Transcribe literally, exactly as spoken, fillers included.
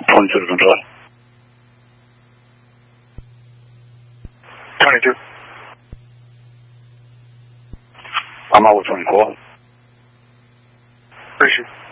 twenty-two control. twenty-two. I'm over twenty-four. Appreciate it.